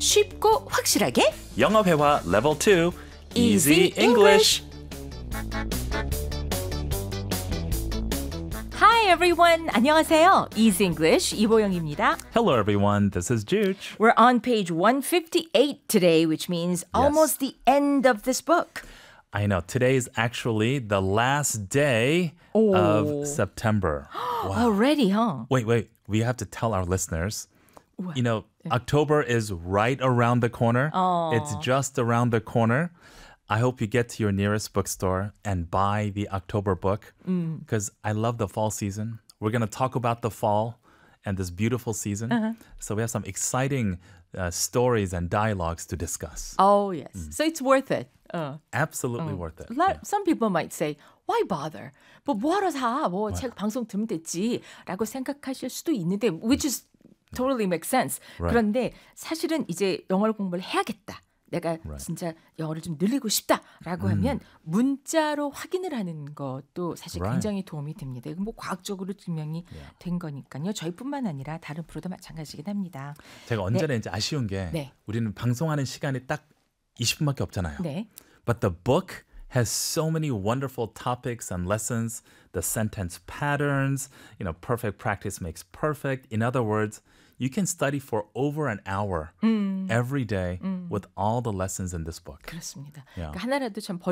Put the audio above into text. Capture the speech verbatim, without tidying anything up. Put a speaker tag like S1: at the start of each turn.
S1: 쉽고 확실하게
S2: 영어 회화 level two,
S1: Easy
S2: Easy English.
S1: Hi everyone. 안녕하세요. Easy English 이보영입니다.
S2: Hello everyone, this is Jude.
S1: We're on page one fifty-eight today, which means almost the end of this book.
S2: I know, today is actually the last day of September. Wow.
S1: Already, huh?
S2: Wait, wait, we have to tell our listeners.
S1: What?
S2: You know, October is right around the corner.
S1: Aww.
S2: It's just around the corner. I hope you get to your nearest bookstore and buy the October book because mm. I love the fall season. We're going to talk about the fall and this beautiful season. Uh-huh. So we have some exciting uh, stories and dialogues to discuss.
S1: Oh, yes. Mm. So it's worth it. Uh.
S2: Absolutely
S1: uh.
S2: worth it.
S1: Lot,
S2: yeah.
S1: Some people might say, why bother? 뭐 뭐하러 사? 뭐 책 방송 들으면 됐지 라고 생각하실 수도 있는데 which is totally makes sense.
S2: Right.
S1: 그런데 사실은 이제 영어를 공부를 해야겠다. 내가
S2: right. 진짜
S1: 영어를 좀 늘리고 싶다라고 음. 하면 문자로 확인을 하는 것도 사실 right. 굉장히 도움이 됩니다. 이건 뭐 과학적으로 증명이 yeah. 된 거니까요. 저희뿐만 아니라 다른 프로도 마찬가지긴 합니다.
S2: 제가 언제나 네. 이제 아쉬운 게 네. 우리는 방송하는 시간이 딱 이십 분밖에 없잖아요.
S1: 네.
S2: But the book has so many wonderful topics and lessons, the sentence patterns, you know, perfect practice makes perfect. In other words, you can study for over an hour 음. every day 음. with all the lessons in this book.
S1: 그렇습니다.
S2: Yeah.
S1: 그러니까 하나라도 참